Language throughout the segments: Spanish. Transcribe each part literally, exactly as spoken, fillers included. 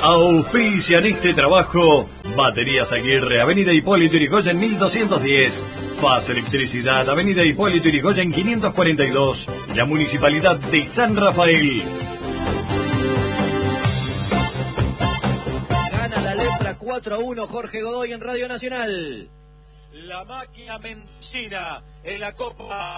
Auspician este trabajo Baterías Aguirre, Avenida Hipólito Yrigoyen mil doscientos diez. Faz Electricidad, Avenida Hipólito Yrigoyen quinientos cuarenta y dos. La Municipalidad de San Rafael. Gana la Lepra cuatro a uno Jorge Godoy en Radio Nacional. La máquina mendocina en la Copa,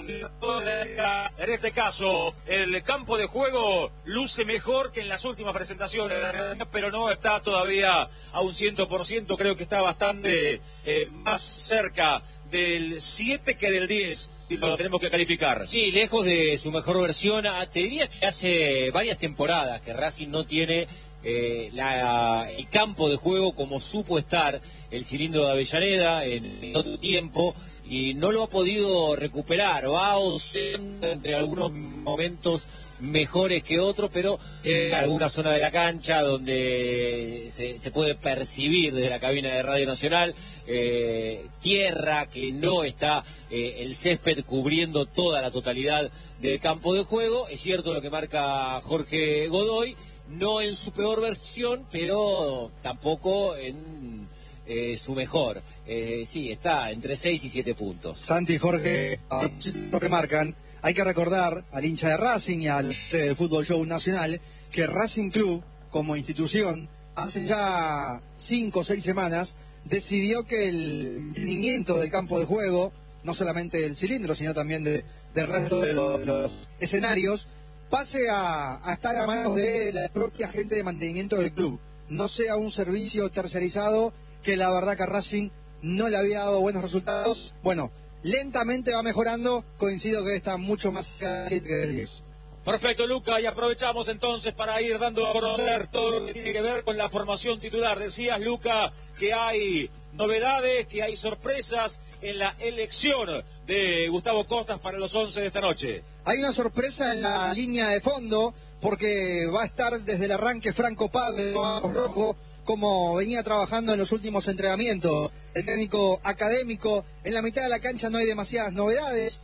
en este caso, el campo de juego luce mejor que en las últimas presentaciones, pero no está todavía a un cien por ciento, creo que está bastante eh, más cerca del siete que del diez. Y lo tenemos que calificar. Sí, lejos de su mejor versión. Te diría que hace varias temporadas que Racing no tiene eh, la, el campo de juego como supo estar el Cilindro de Avellaneda en otro tiempo, y no lo ha podido recuperar. Va oscilando entre algunos momentos mejores que otros, pero en alguna zona de la cancha donde se, se puede percibir desde la cabina de Radio Nacional eh, tierra que no está eh, el césped cubriendo toda la totalidad del campo de juego. Es cierto lo que marca Jorge Godoy, no en su peor versión, pero tampoco en eh, su mejor. Eh, sí, está entre seis y siete puntos. Santi y Jorge, lo que marcan. Hay que recordar al hincha de Racing y al eh, Fútbol Show Nacional que Racing Club, como institución, hace ya cinco o seis semanas, decidió que el mantenimiento del campo de juego, no solamente del cilindro, sino también de, del resto de los, de los escenarios, pase a, a estar a manos de la propia gente de mantenimiento del club. No sea un servicio tercerizado que la verdad que a Racing no le había dado buenos resultados. Bueno, lentamente va mejorando, coincido que está mucho más cerca del diez. Perfecto, Luca, y aprovechamos entonces para ir dando a conocer todo lo que tiene que ver con la formación titular. Decías, Luca, que hay novedades, que hay sorpresas en la elección de Gustavo Costas para los once de esta noche. Hay una sorpresa en la línea de fondo, porque va a estar desde el arranque Franco Padre, rojo, como venía trabajando en los últimos entrenamientos. El técnico académico, en la mitad de la cancha no hay demasiadas novedades,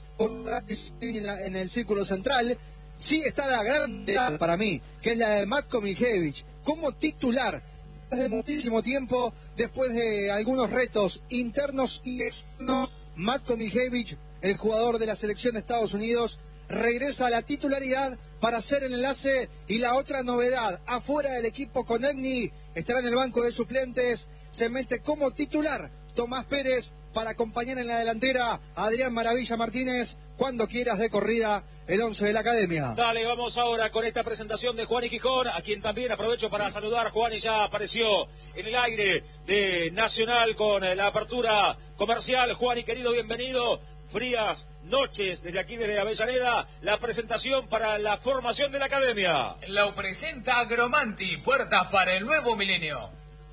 en el círculo central. Sí está la gran novedad para mí, que es la de Matko Miljević, como titular desde muchísimo tiempo, después de algunos retos internos y externos. Matko Miljević, el jugador de la selección de Estados Unidos, regresa a la titularidad para hacer el enlace. Y la otra novedad, afuera del equipo con Egni, estará en el banco de suplentes, se mete como titular Tomás Pérez para acompañar en la delantera a Adrián Maravilla Martínez. Cuando quieras de corrida, el once de la academia. Dale, vamos ahora con esta presentación de Juan y Gijón, a quien también aprovecho para saludar. Juan, y ya apareció en el aire de Nacional con la apertura comercial. Juan y querido, bienvenido. Frías noches desde aquí, desde Avellaneda, la presentación para la formación de la academia. Lo presenta Agromanti, puertas para el nuevo milenio.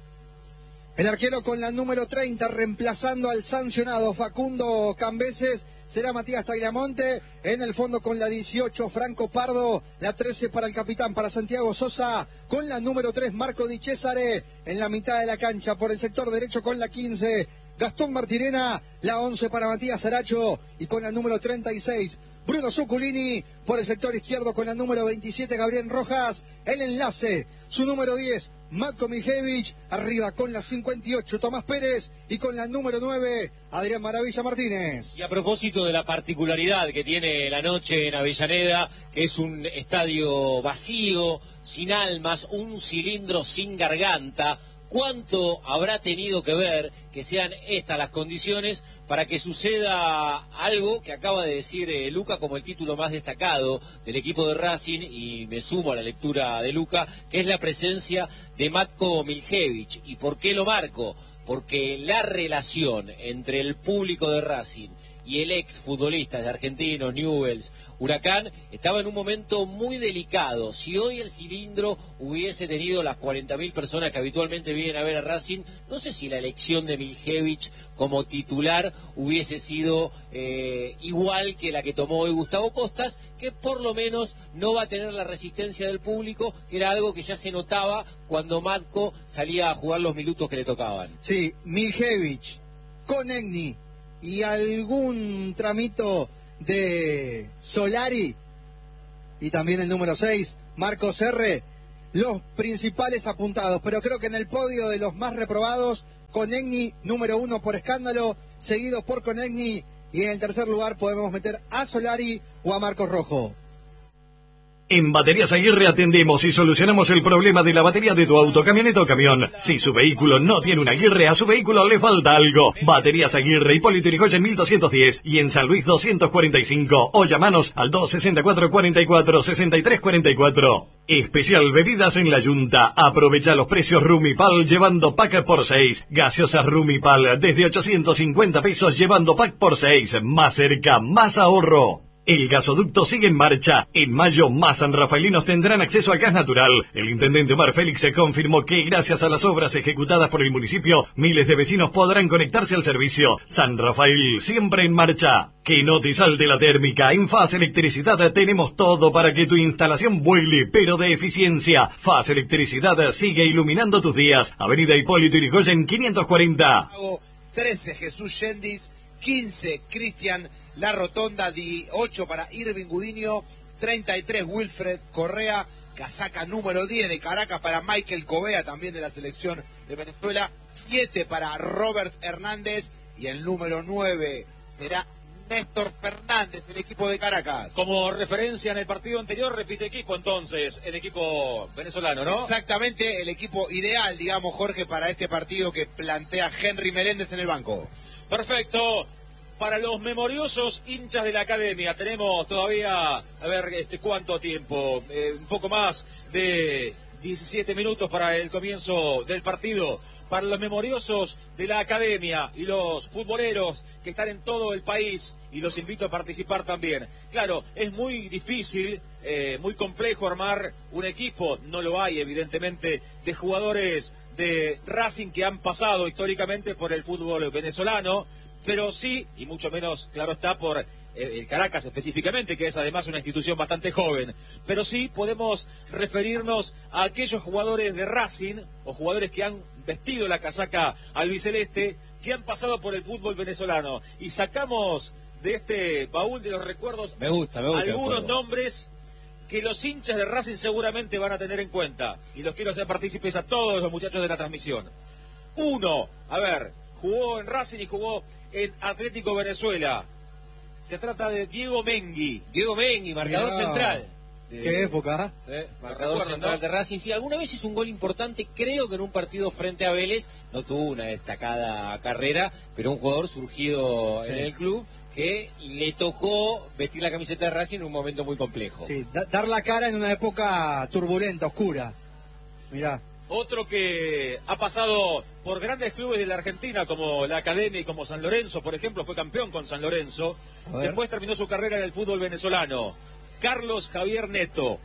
El arquero con la número treinta, reemplazando al sancionado Facundo Cambeses, será Matías Tagliamonte. En el fondo con la dieciocho, Franco Pardo. La trece para el capitán, para Santiago Sosa. Con la número tres, Marco Di Cesare. En la mitad de la cancha, por el sector derecho con la quince, Gastón Martirena. La once para Matías Aracho. Y con la número treinta y seis, Bruno Zuculini. Por el sector izquierdo con la número veintisiete, Gabriel Rojas. El enlace, su número diez, Matko Miljević. Arriba con la cincuenta y ocho, Tomás Pérez. Y con la número nueve, Adrián Maravilla Martínez. Y a propósito de la particularidad que tiene la noche en Avellaneda, que es un estadio vacío, sin almas, un cilindro sin garganta, ¿cuánto habrá tenido que ver que sean estas las condiciones para que suceda algo que acaba de decir eh, Luca como el título más destacado del equipo de Racing? Y me sumo a la lectura de Luca, que es la presencia de Matko Miljević. ¿Y por qué lo marco? Porque la relación entre el público de Racing y el ex futbolista de Argentinos, Newell's, Huracán, estaba en un momento muy delicado. Si hoy el cilindro hubiese tenido las cuarenta mil personas que habitualmente vienen a ver a Racing, no sé si la elección de Miljević como titular hubiese sido eh, igual que la que tomó hoy Gustavo Costas, que por lo menos no va a tener la resistencia del público, que era algo que ya se notaba cuando Matko salía a jugar los minutos que le tocaban. Sí, Miljević, con Egni y algún tramito de Solari, y también el número seis, Marcos R. los principales apuntados, pero creo que en el podio de los más reprobados, Konechny número uno por escándalo, seguido por Konechny, y en el tercer lugar podemos meter a Solari o a Marcos Rojo. En Baterías Aguirre atendemos y solucionamos el problema de la batería de tu auto, camioneta o camión. Si su vehículo no tiene una Aguirre, a su vehículo le falta algo. Baterías Aguirre, Hipólito Yrigoyen mil doscientos diez y en San Luis doscientos cuarenta y cinco. O llamanos al dos sesenta y cuatro, cuarenta y cuatro, sesenta y tres cuarenta y cuatro. Especial bebidas en la Yunta. Aprovecha los precios Rumipal llevando pack por seis. Gaseosas Rumipal desde ochocientos cincuenta pesos llevando pack por seis. Más cerca, más ahorro. El gasoducto sigue en marcha. En mayo, más sanrafaelinos tendrán acceso al gas natural. El intendente Omar Félix se confirmó que, gracias a las obras ejecutadas por el municipio, miles de vecinos podrán conectarse al servicio. San Rafael, siempre en marcha. Que no te salte la térmica. En Faz Electricidad tenemos todo para que tu instalación vuele, pero de eficiencia. Faz Electricidad sigue iluminando tus días. Avenida Hipólito Yrigoyen quinientos cuarenta. trece, Jesús Yendis. quince, Cristian La Rotonda, dieciocho para Irving Gudiño, treinta y tres, Wilfred Correa, casaca número diez de Caracas para Michael Covea, también de la selección de Venezuela, siete para Robert Hernández, y el número nueve será Néstor Fernández, el equipo de Caracas. Como referencia en el partido anterior, repite equipo entonces, el equipo venezolano, ¿no? Exactamente, el equipo ideal, digamos, Jorge, para este partido que plantea Henry Meléndez en el banco. Perfecto. Para los memoriosos hinchas de la academia, tenemos todavía, a ver, este, ¿cuánto tiempo? Eh, un poco más de diecisiete minutos para el comienzo del partido. Para los memoriosos de la academia y los futboleros que están en todo el país, y los invito a participar también. Claro, es muy difícil, eh, muy complejo armar un equipo, no lo hay evidentemente, de jugadores de Racing que han pasado históricamente por el fútbol venezolano, pero sí, y mucho menos, claro está, por el Caracas específicamente, que es además una institución bastante joven, pero sí podemos referirnos a aquellos jugadores de Racing, o jugadores que han vestido la casaca albiceleste, que han pasado por el fútbol venezolano, y sacamos de este baúl de los recuerdos me gusta, me gusta algunos nombres que los hinchas de Racing seguramente van a tener en cuenta, y los quiero hacer partícipes a todos los muchachos de la transmisión. Uno, a ver, jugó en Racing y jugó en Atlético Venezuela. Se trata de Diego Mengui. Diego Mengui, marcador Mirá, central. Qué época. Sí, marcador central, ¿no?, de Racing. Sí, alguna vez hizo un gol importante, creo que en un partido frente a Vélez. No tuvo una destacada carrera, pero un jugador surgido sí. en el club, que le tocó vestir la camiseta de Racing en un momento muy complejo. Sí, da dar la cara en una época turbulenta, oscura. Mirá. Otro que ha pasado por grandes clubes de la Argentina, como la Academia y como San Lorenzo, por ejemplo, fue campeón con San Lorenzo. Después terminó su carrera en el fútbol venezolano. Carlos Javier Neto.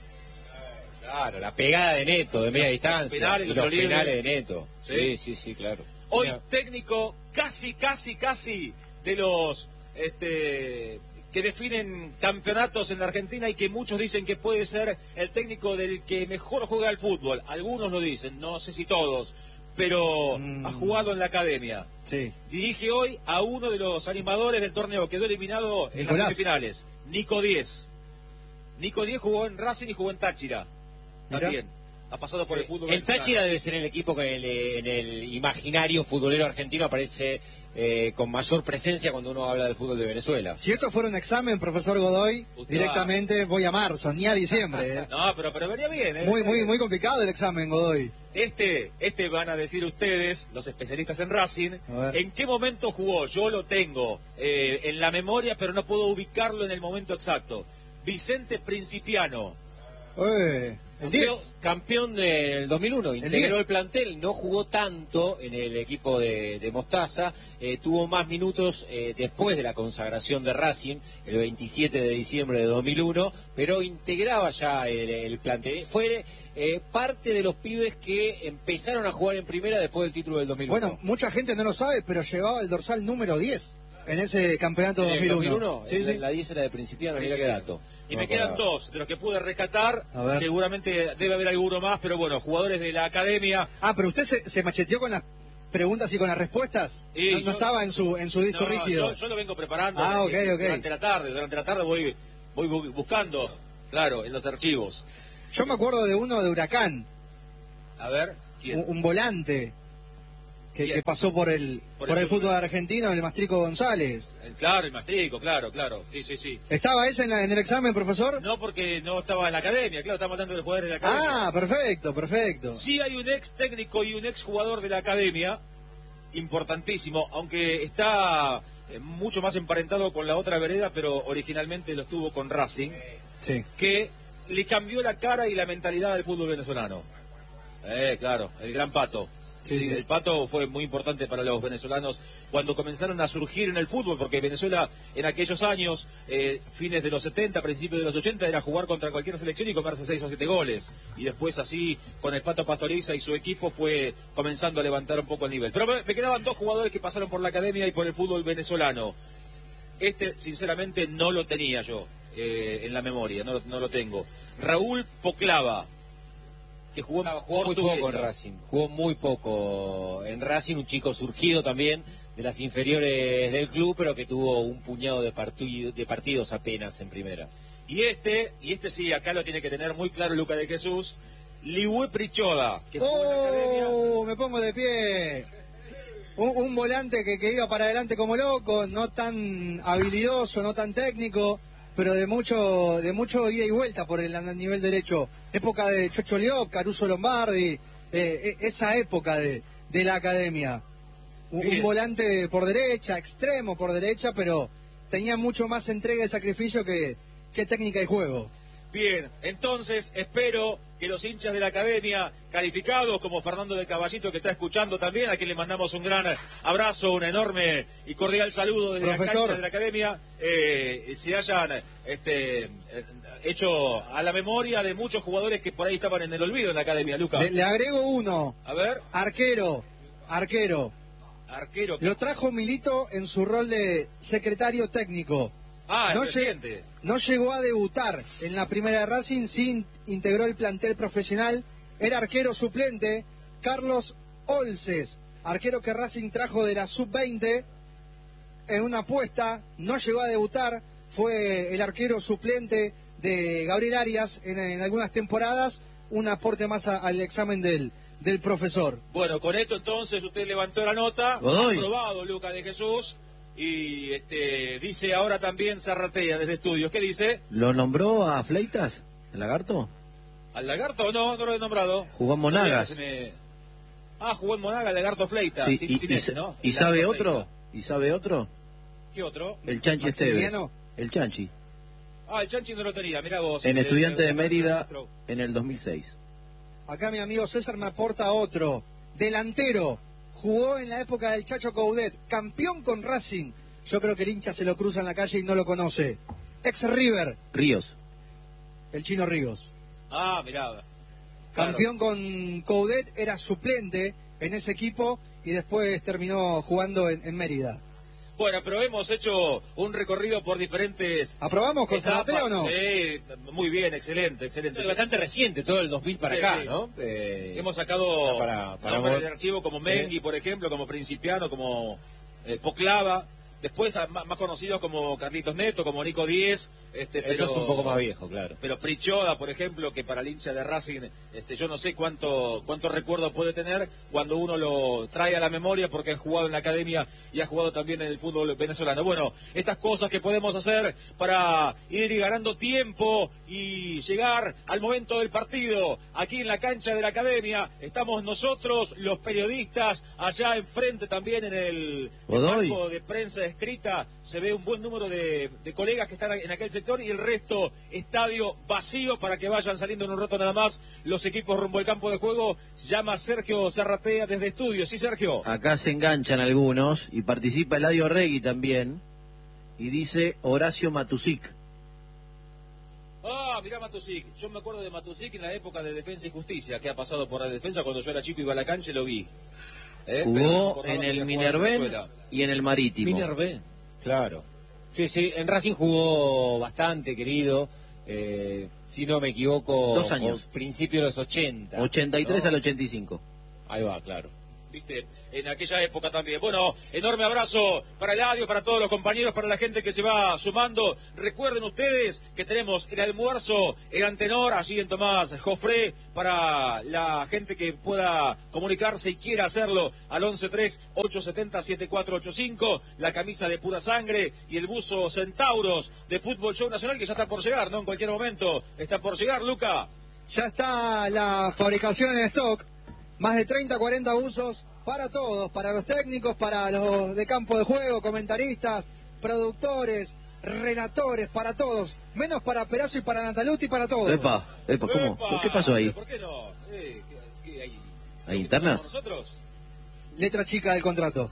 Claro, la pegada de Neto de media distancia. Penales, y los libres. penales de Neto. ¿Sí? sí, sí, sí, claro. Hoy Mira. técnico casi, casi, casi de los este, que definen campeonatos en la Argentina, y que muchos dicen que puede ser el técnico del que mejor juega al fútbol. Algunos lo dicen, no sé si todos, pero mm. ha jugado en la Academia. Sí. Dirige hoy a uno de los animadores del torneo, quedó eliminado en Nicolás. las semifinales, Nico Díez. Nico Díez jugó en Racing y jugó en Táchira. También. Ha pasado por el fútbol. El Táchira debe ser el equipo que en el, en el imaginario futbolero argentino aparece eh, con mayor presencia cuando uno habla del fútbol de Venezuela. Si esto fuera un examen, profesor Godoy, Usted directamente va. voy a marzo, ni a diciembre. ¿eh? No, pero, pero venía bien, ¿eh? Muy, muy, muy complicado el examen, Godoy. Este, este van a decir ustedes, los especialistas en Racing, en qué momento jugó. Yo lo tengo eh, en la memoria, pero no puedo ubicarlo en el momento exacto. Vicente Principiano. Uy, el Campeón, diez. campeón del dos mil uno, integró diez. el plantel, no jugó tanto en el equipo de, de Mostaza, eh, tuvo más minutos eh, después de la consagración de Racing, el veintisiete de diciembre de dos mil uno, pero integraba ya el, el plantel. Fue eh, parte de los pibes que empezaron a jugar en primera después del título del dos mil uno. Bueno, mucha gente no lo sabe, pero llevaba el dorsal número diez en ese campeonato ¿En dos mil uno. el dos mil uno? Sí, el, sí. La diez era de Principiano, mira qué dato. Y no me quedan dos, de los que pude rescatar, seguramente debe haber alguno más, pero bueno, jugadores de la Academia. Ah, pero usted se, se macheteó con las preguntas y con las respuestas. Y no, yo, no estaba en su en su disco no, rígido. Yo, yo lo vengo preparando. Ah, okay, okay. Durante la tarde, durante la tarde voy, voy buscando, claro, en los archivos. Yo me acuerdo de uno de Huracán. A ver, ¿quién? Un, un volante que, ¿Quién? que pasó por el Por por el el fútbol. fútbol argentino, el Mastrico González. El- claro, el Mastrico, claro, claro. Sí, sí, sí. ¿Estaba ese en, la- en el examen, profesor? No porque no estaba en la academia, claro, estamos hablando de jugadores de la academia. Ah, perfecto, perfecto. Sí hay un ex técnico y un ex jugador de la academia, importantísimo, aunque está eh, mucho más emparentado con la otra vereda, pero originalmente lo estuvo con Racing, Sí. que le cambió la cara y la mentalidad del fútbol venezolano. Eh, claro, el gran Pato. Sí, Sí, sí. el Pato fue muy importante para los venezolanos cuando comenzaron a surgir en el fútbol, porque Venezuela en aquellos años, eh, fines de los setenta, principios de los ochenta, era jugar contra cualquier selección y comerse seis o siete goles. Y después así, con el Pato Pastoriza y su equipo, fue comenzando a levantar un poco el nivel. Pero me, me quedaban dos jugadores que pasaron por la academia y por el fútbol venezolano. Este, sinceramente, no lo tenía yo eh, en la memoria, no, lo- no lo tengo. Raúl Poclava, que jugó, en Jugó muy Portuguesa. poco en Racing, jugó muy poco en Racing, un chico surgido también de las inferiores del club, pero que tuvo un puñado de, partido, de partidos apenas en primera. Y este, y este sí, acá lo tiene que tener muy claro Luca de Jesús, Liwé Prichoda, que jugó en la academia. ¡Oh! Me pongo de pie. Un, un volante que, que iba para adelante como loco, no tan habilidoso, no tan técnico, pero de mucho de mucho ida y vuelta por el an- nivel derecho. Época de Chocho Liop, Caruso Lombardi, eh, eh, esa época de, de la academia. Un, un Bien. volante por derecha, extremo por derecha, pero tenía mucho más entrega y sacrificio que, que técnica y juego. Bien, entonces espero que los hinchas de la academia calificados, como Fernando de Caballito que está escuchando también, a quien le mandamos un gran abrazo, un enorme y cordial saludo desde la Profesor. cancha de la academia, eh, se hayan este, eh, hecho a la memoria de muchos jugadores que por ahí estaban en el olvido en la academia, Lucas. Le, le agrego uno, A ver, arquero, arquero. arquero. Lo trajo Milito en su rol de secretario técnico. Ah, el no, presidente. lle- no llegó a debutar en la primera de Racing, sí integró el plantel profesional. Era arquero suplente, Carlos Olces, arquero que Racing trajo de la sub veinte en una apuesta. No llegó a debutar, fue el arquero suplente de Gabriel Arias en, en algunas temporadas. Un aporte más a- al examen del, del profesor. Bueno, con esto entonces usted levantó la nota, Godoy. aprobado Luca de Jesús, y este dice ahora también Zarratea desde estudios. ¿Qué dice? ¿Lo nombró a Fleitas, el lagarto? ¿Al lagarto? No, no lo he nombrado. Jugó en Monagas. Se me- Ah, jugó en Monagas, el lagarto Fleita. Sí, sin- y, sin y- ese, ¿no? ¿y El sabe lagarto otro? Fleita. ¿Y sabe otro? ¿Qué otro? El Chanchi Esteves. Maximiliano. El Chanchi. Ah, el Chanchi no lo tenía, mirá vos. En El- Estudiante el- de el- Mérida en el dos mil seis. Acá mi amigo César me aporta otro. Delantero. Jugó en la época del Chacho Coudet. Campeón con Racing. Yo creo que el hincha se lo cruza en la calle y no lo conoce. Ex River. Ríos. El Chino Ríos. Ah, mirá. Claro. Campeón con Coudet. Era suplente en ese equipo. Y después terminó jugando en, en Mérida. Bueno, pero hemos hecho un recorrido por diferentes... ¿Aprobamos con etapas. Zaratea o no? Sí, muy bien, excelente, excelente. Es bastante reciente, todo el dos mil para Sí, acá, sí. ¿no? Eh, Hemos sacado Para- para nombres vos. de archivo como Sí. Mengui, por ejemplo, como Principiano, como eh, Poclava. Después a- más, más conocidos como Carlitos Neto, como Nico Díez. Este, Eso pero, es un poco más viejo, claro. Pero Prichoda, por ejemplo, que para el hincha de Racing, este, yo no sé cuánto cuánto recuerdo puede tener cuando uno lo trae a la memoria porque ha jugado en la academia y ha jugado también en el fútbol venezolano. Bueno, estas cosas que podemos hacer para ir ganando tiempo y llegar al momento del partido. Aquí en la cancha de la academia estamos nosotros, los periodistas, allá enfrente también en el Godoy. banco de prensa escrita. Se ve un buen número de, de colegas que están en aquel sector y el resto estadio vacío para que vayan saliendo en un rato nada más los equipos rumbo al campo de juego. Llama Sergio Zarratea desde estudios. Sí, Sergio. Acá se enganchan algunos y participa Eladio Regui también. Y dice Horacio Matusic. Ah, mirá Matusic. Yo me acuerdo de Matusic en la época de Defensa y Justicia, que ha pasado por la defensa cuando yo era chico y iba a la cancha y lo vi. ¿Eh? Pero no me Jugó acordaba en que el había jugado en Minerven Venezuela. y en el Marítimo. Minervé, claro. Sí, sí, en Racing jugó bastante, querido. Eh, si no me equivoco, Dos años. por principio de los ochenta. ochenta y tres ¿no? al ochenta y cinco. Ahí va, claro. viste, en aquella época también. Bueno, enorme abrazo para Eladio, para todos los compañeros, para la gente que se va sumando. Recuerden ustedes que tenemos el almuerzo, el Antenor, allí en Tomás Jofré, para la gente que pueda comunicarse y quiera hacerlo al once tres ocho siete cero siete cuatro ocho cinco, la camisa de Pura Sangre y el buzo Centauros de Fútbol Show Nacional, que ya está por llegar, ¿no? En cualquier momento está por llegar, Luca. Ya está la fabricación en stock, más de treinta, cuarenta buzos para todos, para los técnicos, para los de campo de juego, comentaristas, productores, relatores, para todos, menos para Perazo y para Nataluti, para todos. Epa, epa, ¿cómo? Epa, ¿Qué pasó ahí? ¿Por qué no? Eh, ¿qué, qué hay? ¿Hay internas? ¿Nosotros? Letra chica del contrato.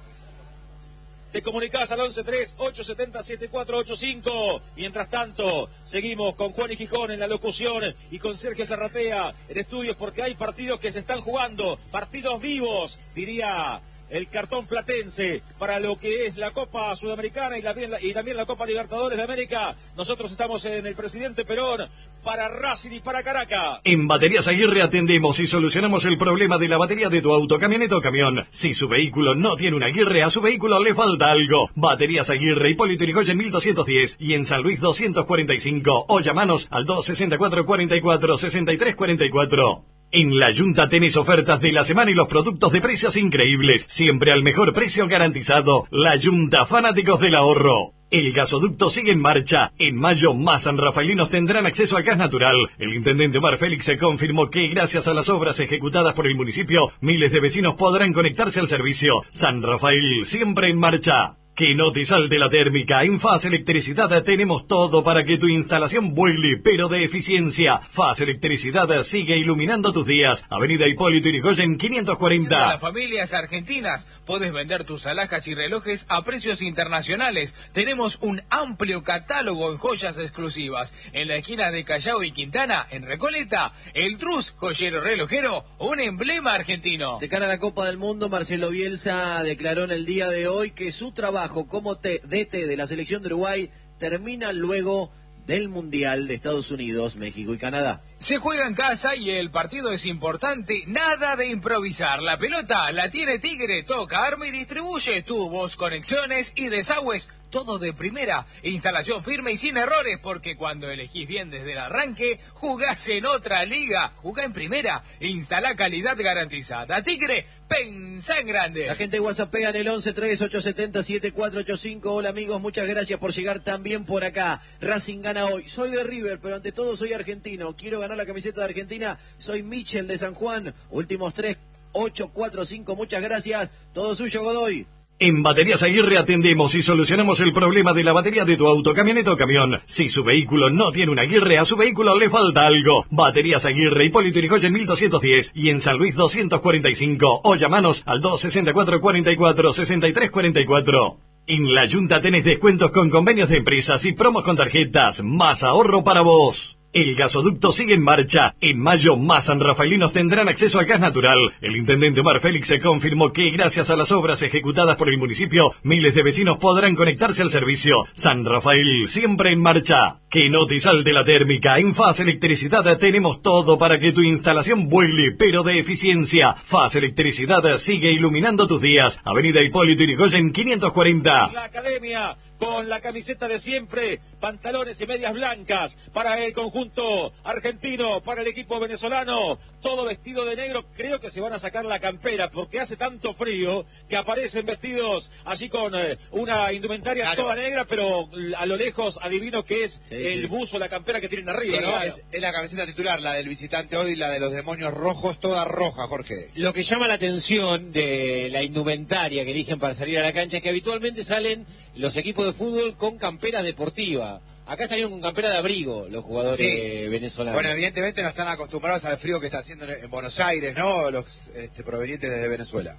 Te comunicás al once tres ocho siete cero siete cuatro ocho cinco. Mientras tanto, seguimos con Juan y Gijón en la locución y con Sergio Zarratea en estudios, porque hay partidos que se están jugando, partidos vivos, diría el cartón platense, para lo que es la Copa Sudamericana y, la, y también la Copa Libertadores de América. Nosotros estamos en el Presidente Perón para Racing y para Caracas. En Baterías Aguirre atendemos y solucionamos el problema de la batería de tu auto, camioneta o camión. Si su vehículo no tiene una Aguirre, a su vehículo le falta algo. Baterías Aguirre, Hipólito Yrigoyen mil doscientos diez y en San Luis doscientos cuarenta y cinco. O llamanos al dos sesenta y cuatro cuarenta y cuatro sesenta y tres cuarenta y cuatro. En La Yunta tenés ofertas de la semana y los productos de precios increíbles. Siempre al mejor precio garantizado. La Yunta, fanáticos del ahorro. El gasoducto sigue en marcha. En mayo, más sanrafaelinos tendrán acceso al gas natural. El intendente Omar Félix se confirmó que gracias a las obras ejecutadas por el municipio, miles de vecinos podrán conectarse al servicio. San Rafael, siempre en marcha. Que no te salte la térmica. En Faz Electricidad tenemos todo para que tu instalación vuele, pero de eficiencia. Faz Electricidad sigue iluminando tus días. Avenida Hipólito Yrigoyen quinientos cuarenta. Para las familias argentinas, puedes vender tus alhajas y relojes a precios internacionales. Tenemos un amplio catálogo en joyas exclusivas. En la esquina de Callao y Quintana, en Recoleta, el Trus, joyero relojero, un emblema argentino. De cara a la Copa del Mundo, Marcelo Bielsa declaró en el día de hoy que su trabajo como D T de la selección de Uruguay termina luego del Mundial de Estados Unidos, México y Canadá. Se juega en casa y el partido es importante, nada de improvisar. La pelota la tiene Tigre, toca, arma y distribuye, tubos, conexiones y desagües, todo de primera. Instalación firme y sin errores, porque cuando elegís bien desde el arranque, jugás en otra liga. Jugá en primera, instala calidad garantizada. Tigre, pensá en grande. La gente WhatsAppea en el once tres ocho siete cero siete cuatro ocho cinco. Hola amigos, muchas gracias por llegar también por acá. Racing gana hoy. Soy de River, pero ante todo soy argentino. Quiero ganar la camiseta de Argentina. Soy Michel de San Juan. Últimos tres, ocho, cuatro, cinco. Muchas gracias. Todo suyo, Godoy. En Baterías Aguirre atendemos y solucionamos el problema de la batería de tu auto, camioneta o camión. Si su vehículo no tiene una Aguirre, a su vehículo le falta algo. Baterías Aguirre, Hipólito Yrigoyen mil doscientos diez y en San Luis doscientos cuarenta y cinco. O llamanos al dos sesenta y cuatro cuarenta y cuatro sesenta y tres cuarenta y cuatro. En La Yunta tenés descuentos con convenios de empresas y promos con tarjetas. Más ahorro para vos. El gasoducto sigue en marcha. En mayo, más sanrafaelinos tendrán acceso al gas natural. El intendente Omar Félix se confirmó que gracias a las obras ejecutadas por el municipio, miles de vecinos podrán conectarse al servicio. San Rafael, siempre en marcha. Que no te salte la térmica. En Faz Electricidad tenemos todo para que tu instalación vuele, pero de eficiencia. Faz Electricidad sigue iluminando tus días. Avenida Hipólito Yrigoyen quinientos cuarenta. La academia con la camiseta de siempre, pantalones y medias blancas para el conjunto argentino, para el equipo venezolano, todo vestido de negro. Creo que se van a sacar la campera porque hace tanto frío que aparecen vestidos allí con eh, una indumentaria claro. toda negra, pero a lo lejos adivino que es sí, el sí. buzo, la campera que tienen arriba, sí, ¿no? Es, es la camiseta titular, la del visitante hoy, la de los demonios rojos, toda roja, Jorge. Lo que llama la atención de la indumentaria que eligen para salir a la cancha es que habitualmente salen los equipos de fútbol con campera deportiva. Acá salieron con campera de abrigo los jugadores sí. venezolanos. Bueno, evidentemente no están acostumbrados al frío que está haciendo en Buenos Aires, ¿no? Los este, provenientes de Venezuela.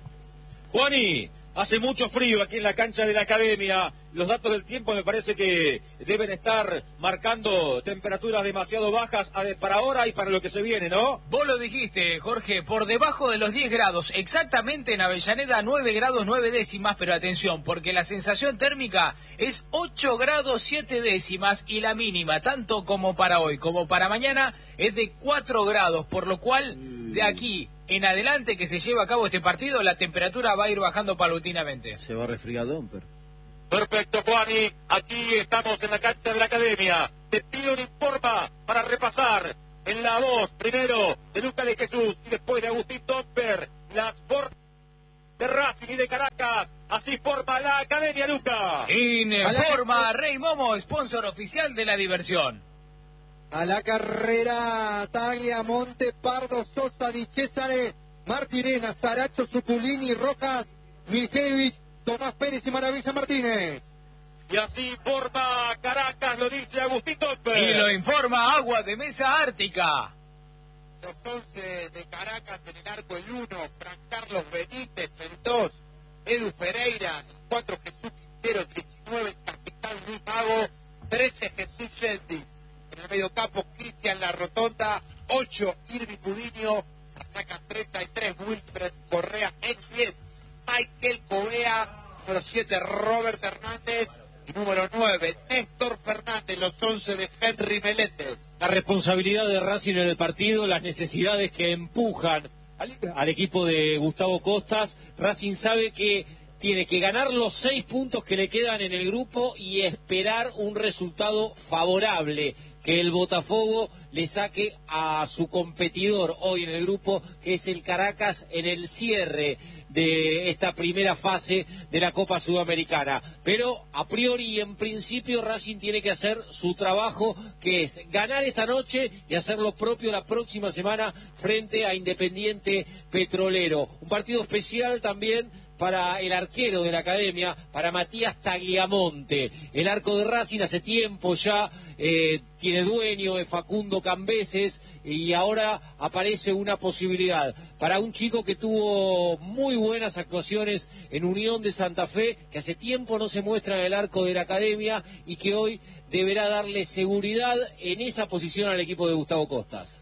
Juani, hace mucho frío aquí en la cancha de la academia. Los datos del tiempo me parece que deben estar marcando temperaturas demasiado bajas para ahora y para lo que se viene, ¿no? Vos lo dijiste, Jorge, por debajo de los diez grados, exactamente en Avellaneda nueve grados nueve décimas, pero atención, porque la sensación térmica es ocho grados siete décimas y la mínima, tanto como para hoy como para mañana, es de cuatro grados, por lo cual de aquí en adelante que se lleva a cabo este partido, la temperatura va a ir bajando paulatinamente. Se va resfriadón, pero... Perfecto, Juani. Aquí estamos en la cancha de la Academia. Te pido un informa para repasar en la voz, primero, de Lucas de Jesús y después de Agustín Topper, las formas de Racing y de Caracas. Así forma la Academia, Lucas. Informa Rey Momo, sponsor oficial de la diversión. A la carrera, Tagliamonte, Pardo, Sosa, Di Cesare, Martinez, Saracho, Suculini, Rojas, Miljevich, Tomás Pérez y Maravilla Martínez. Y así forma Caracas, lo dice Agustín Topper. Y lo informa Agua de Mesa Ártica. Los once de Caracas en el arco, el uno, Fran Carlos Benítez, el dos, Edu Pereira, el cuatro, Jesús Quintero, diecinueve, Capitán Luis Mago, trece, Jesús Yendis. En el medio campo, Cristian La Rotonda, ocho, Irving Gudiño, saca treinta y tres, Wilfred Correa, en diez, Michael Covea, número siete, Robert Hernández, y número nueve, Néstor Fernández, los once de Henry Meléndez. La responsabilidad de Racing en el partido, las necesidades que empujan al, al equipo de Gustavo Costas. Racing sabe que tiene que ganar los seis puntos que le quedan en el grupo y esperar un resultado favorable, que el Botafogo le saque a su competidor hoy en el grupo, que es el Caracas, en el cierre de esta primera fase de la Copa Sudamericana. Pero a priori y en principio Racing tiene que hacer su trabajo, que es ganar esta noche y hacer lo propio la próxima semana frente a Independiente Petrolero. Un partido especial también para el arquero de la Academia, para Matías Tagliamonte. El arco de Racing hace tiempo ya eh, tiene dueño, es Facundo Cambeses, y ahora aparece una posibilidad para un chico que tuvo muy buenas actuaciones en Unión de Santa Fe, que hace tiempo no se muestra en el arco de la Academia y que hoy deberá darle seguridad en esa posición al equipo de Gustavo Costas.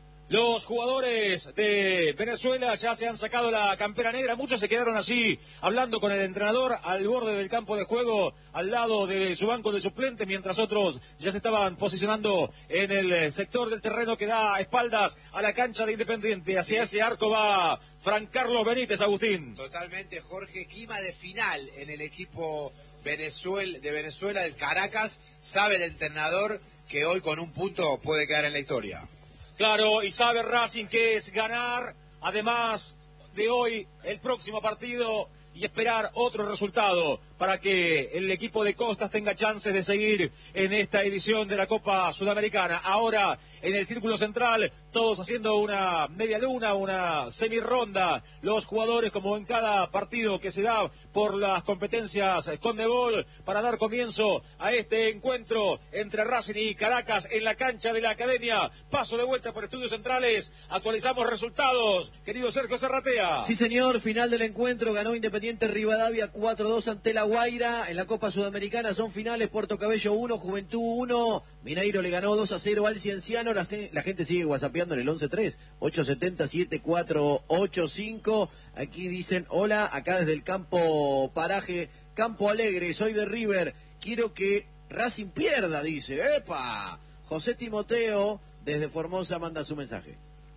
Los jugadores de Venezuela ya se han sacado la campera negra, muchos se quedaron allí hablando con el entrenador al borde del campo de juego, al lado de su banco de suplentes, mientras otros ya se estaban posicionando en el sector del terreno que da espaldas a la cancha de Independiente. Hacia ese arco va Fran Carlos Benítez, Agustín. Totalmente, Jorge, clima de final en el equipo Venezuela, de Venezuela, del Caracas. Sabe el entrenador que hoy con un punto puede quedar en la historia. Claro, y sabe Racing que es ganar, además de hoy, el próximo partido, y esperar otro resultado para que el equipo de Costas tenga chances de seguir en esta edición de la Copa Sudamericana. Ahora, en el círculo central, todos haciendo una media luna, una semironda, los jugadores como en cada partido que se da por las competencias Conmebol, para dar comienzo a este encuentro entre Racing y Caracas en la cancha de la Academia. Paso de vuelta por Estudios Centrales, actualizamos resultados, querido Sergio Serratea. Sí, señor, final del encuentro, ganó Independiente Rivadavia cuatro dos ante La Guaira. En la Copa Sudamericana son finales: Puerto Cabello uno, Juventud uno, Mineiro le ganó dos a cero al Cienciano. La, la gente sigue whatsappeando en el once tres, ocho siete cero, siete cuatro ocho cinco. Aquí dicen: hola, acá desde el campo Paraje, Campo Alegre, soy de River, quiero que Racing pierda, dice. ¡Epa! José Timoteo desde Formosa manda su mensaje.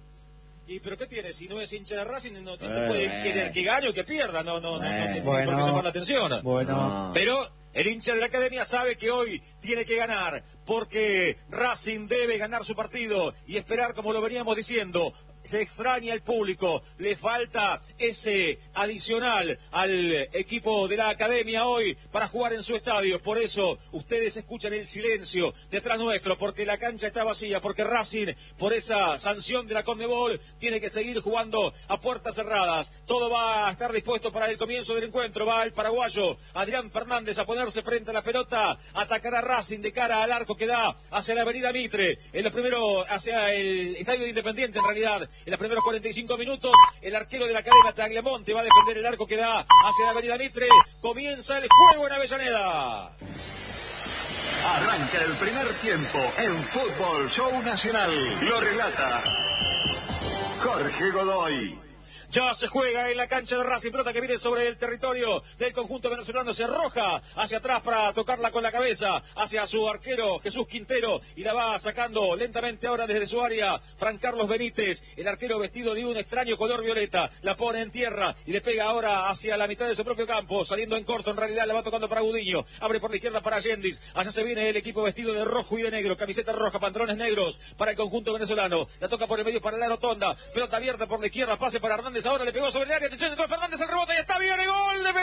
¿Y pero qué tiene? Si no es hincha de Racing, no, no eh, puede eh. querer que gane o que pierda, no, no, no, eh. no, no, bueno, por qué llamar la atención. Bueno. Pero el hincha de la Academia sabe que hoy tiene que ganar, porque Racing debe ganar su partido y esperar, como lo veníamos diciendo. Se extraña el público, le falta ese adicional al equipo de la Academia hoy para jugar en su estadio. Por eso ustedes escuchan el silencio detrás nuestro, porque la cancha está vacía, porque Racing, por esa sanción de la Conmebol, tiene que seguir jugando a puertas cerradas. Todo va a estar dispuesto para el comienzo del encuentro. Va el paraguayo Adrián Fernández a ponerse frente a la pelota, atacar a Racing de cara al arco que da hacia la avenida Mitre, en los primeros, hacia el estadio de Independiente en realidad. En los primeros cuarenta y cinco minutos, el arquero de la Academia, Tagliamonte, va a defender el arco que da hacia la avenida Mitre. Comienza el juego en Avellaneda. Arranca el primer tiempo en Fútbol Show Nacional. Lo relata Jorge Godoy. Ya se juega en la cancha de Racing, pelota que viene sobre el territorio del conjunto venezolano, se arroja hacia atrás para tocarla con la cabeza, hacia su arquero Jesús Quintero, y la va sacando lentamente ahora desde su área Fran Carlos Benítez, el arquero vestido de un extraño color violeta, la pone en tierra y le pega ahora hacia la mitad de su propio campo, saliendo en corto, en realidad la va tocando para Gudiño, abre por la izquierda para Yendis, allá se viene el equipo vestido de rojo y de negro, camiseta roja, pantalones negros para el conjunto venezolano, la toca por el medio para la rotonda, pelota abierta por la izquierda, pase para Hernández, ahora le pegó sobre el área, atención, entró Fernández, el rebote y está bien.